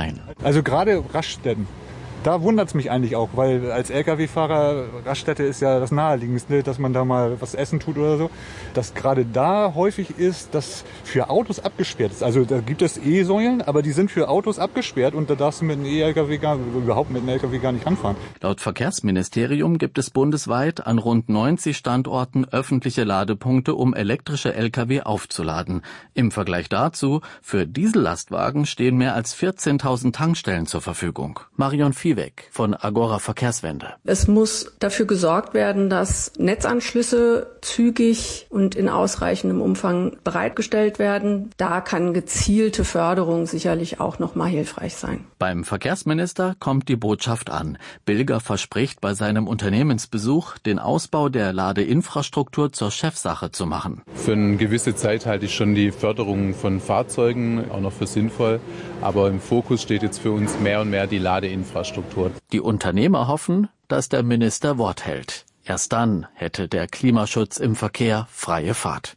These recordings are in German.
ein. Also gerade Raststätten. Da wundert es mich eigentlich auch, weil als Lkw-Fahrer, Raststätte ist ja das Naheliegendste, dass man da mal was essen tut oder so. Dass gerade da häufig ist, dass für Autos abgesperrt ist. Also da gibt es E-Säulen, aber die sind für Autos abgesperrt und da darfst du mit einem E-Lkw überhaupt mit einem Lkw gar nicht ranfahren. Laut Verkehrsministerium gibt es bundesweit an rund 90 Standorten öffentliche Ladepunkte, um elektrische Lkw aufzuladen. Im Vergleich dazu, für Diesellastwagen stehen mehr als 14.000 Tankstellen zur Verfügung. Marion Viehweg von Agora Verkehrswende. Es muss dafür gesorgt werden, dass Netzanschlüsse zügig und in ausreichendem Umfang bereitgestellt werden. Da kann gezielte Förderung sicherlich auch noch mal hilfreich sein. Beim Verkehrsminister kommt die Botschaft an. Bilger verspricht bei seinem Unternehmensbesuch, den Ausbau der Ladeinfrastruktur zur Chefsache zu machen. Für eine gewisse Zeit halte ich schon die Förderung von Fahrzeugen auch noch für sinnvoll. Aber im Fokus steht jetzt für uns mehr und mehr die Ladeinfrastruktur. Die Unternehmer hoffen, dass der Minister Wort hält. Erst dann hätte der Klimaschutz im Verkehr freie Fahrt.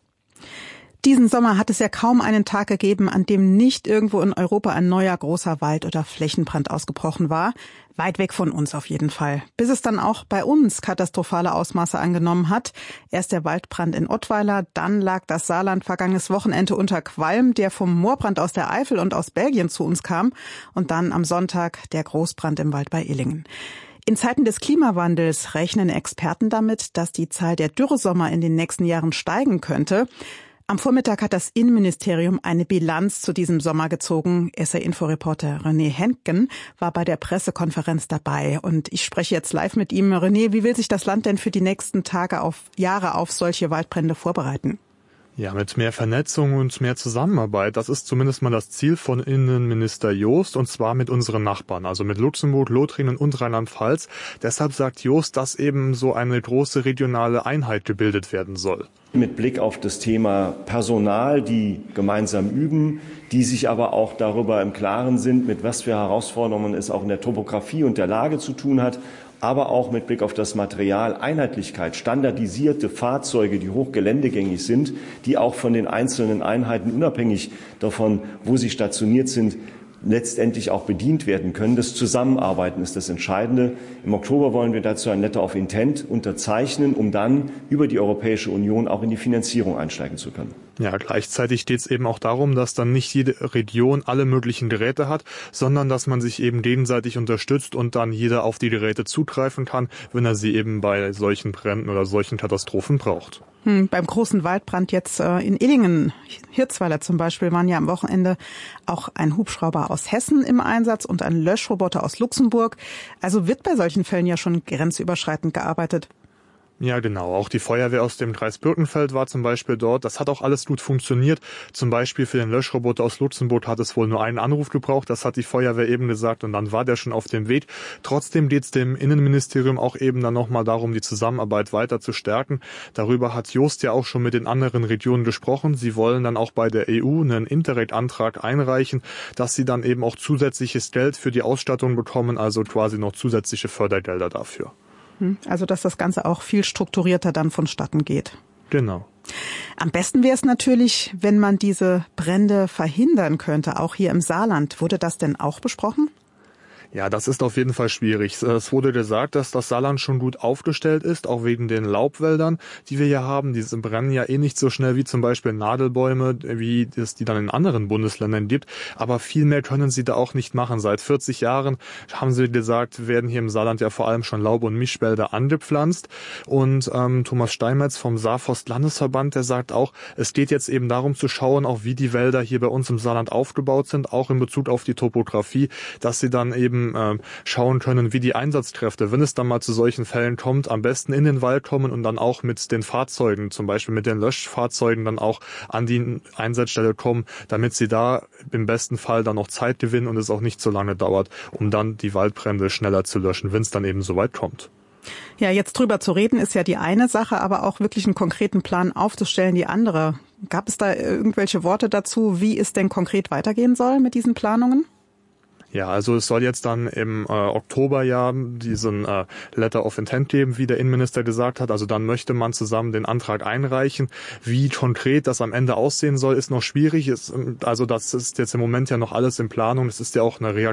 Diesen Sommer hat es ja kaum einen Tag gegeben, an dem nicht irgendwo in Europa ein neuer großer Wald- oder Flächenbrand ausgebrochen war. Weit weg von uns auf jeden Fall. Bis es dann auch bei uns katastrophale Ausmaße angenommen hat. Erst der Waldbrand in Ottweiler, dann lag das Saarland vergangenes Wochenende unter Qualm, der vom Moorbrand aus der Eifel und aus Belgien zu uns kam. Und dann am Sonntag der Großbrand im Wald bei Illingen. In Zeiten des Klimawandels rechnen Experten damit, dass die Zahl der Dürresommer in den nächsten Jahren steigen könnte. Am Vormittag hat das Innenministerium eine Bilanz zu diesem Sommer gezogen. SR-Info-Reporter René Henken war bei der Pressekonferenz dabei. Und ich spreche jetzt live mit ihm. René, wie will sich das Land denn für die nächsten Jahre auf solche Waldbrände vorbereiten? Ja, mit mehr Vernetzung und mehr Zusammenarbeit. Das ist zumindest mal das Ziel von Innenminister Jost, und zwar mit unseren Nachbarn, also mit Luxemburg, Lothringen und Rheinland-Pfalz. Deshalb sagt Jost, dass eben so eine große regionale Einheit gebildet werden soll. Mit Blick auf das Thema Personal, die gemeinsam üben, die sich aber auch darüber im Klaren sind, mit was für Herausforderungen es auch in der Topografie und der Lage zu tun hat, aber auch mit Blick auf das Material, Einheitlichkeit, standardisierte Fahrzeuge, die hochgeländegängig sind, die auch von den einzelnen Einheiten unabhängig davon, wo sie stationiert sind, letztendlich auch bedient werden können. Das Zusammenarbeiten ist das Entscheidende. Im Oktober wollen wir dazu ein Letter of Intent unterzeichnen, um dann über die Europäische Union auch in die Finanzierung einsteigen zu können. Ja, gleichzeitig geht es eben auch darum, dass dann nicht jede Region alle möglichen Geräte hat, sondern dass man sich eben gegenseitig unterstützt und dann jeder auf die Geräte zugreifen kann, wenn er sie eben bei solchen Bränden oder solchen Katastrophen braucht. Beim großen Waldbrand jetzt in Illingen, Hirzweiler zum Beispiel, waren ja am Wochenende auch ein Hubschrauber aus Hessen im Einsatz und ein Löschroboter aus Luxemburg. Also wird bei solchen Fällen ja schon grenzüberschreitend gearbeitet. Ja, genau. Auch die Feuerwehr aus dem Kreis Birkenfeld war zum Beispiel dort. Das hat auch alles gut funktioniert. Zum Beispiel für den Löschroboter aus Luxemburg hat es wohl nur einen Anruf gebraucht. Das hat die Feuerwehr eben gesagt und dann war der schon auf dem Weg. Trotzdem geht es dem Innenministerium auch eben dann nochmal darum, die Zusammenarbeit weiter zu stärken. Darüber hat Jost ja auch schon mit den anderen Regionen gesprochen. Sie wollen dann auch bei der EU einen Interreg-Antrag einreichen, dass sie dann eben auch zusätzliches Geld für die Ausstattung bekommen, also quasi noch zusätzliche Fördergelder dafür. Also dass das Ganze auch viel strukturierter dann vonstatten geht. Genau. Am besten wäre es natürlich, wenn man diese Brände verhindern könnte, auch hier im Saarland. Wurde das denn auch besprochen? Ja, das ist auf jeden Fall schwierig. Es wurde gesagt, dass das Saarland schon gut aufgestellt ist, auch wegen den Laubwäldern, die wir hier haben. Diese brennen ja eh nicht so schnell wie zum Beispiel Nadelbäume, wie es die dann in anderen Bundesländern gibt. Aber viel mehr können sie da auch nicht machen. Seit 40 Jahren, haben sie gesagt, werden hier im Saarland ja vor allem schon Laub- und Mischwälder angepflanzt. Und Thomas Steinmetz vom Saarforst-Landesverband, der sagt auch, es geht jetzt eben darum zu schauen, auch wie die Wälder hier bei uns im Saarland aufgebaut sind, auch in Bezug auf die Topografie, dass sie dann eben schauen können, wie die Einsatzkräfte, wenn es dann mal zu solchen Fällen kommt, am besten in den Wald kommen und dann auch mit den Fahrzeugen, zum Beispiel mit den Löschfahrzeugen, dann auch an die Einsatzstelle kommen, damit sie da im besten Fall dann noch Zeit gewinnen und es auch nicht so lange dauert, um dann die Waldbrände schneller zu löschen, wenn es dann eben so weit kommt. Ja, jetzt drüber zu reden ist ja die eine Sache, aber auch wirklich einen konkreten Plan aufzustellen, die andere. Gab es da irgendwelche Worte dazu, wie es denn konkret weitergehen soll mit diesen Planungen? Ja, also es soll jetzt dann im Oktober ja diesen Letter of Intent geben, wie der Innenminister gesagt hat. Also dann möchte man zusammen den Antrag einreichen. Wie konkret das am Ende aussehen soll, ist noch schwierig. Also das ist jetzt im Moment ja noch alles in Planung. Es ist ja auch eine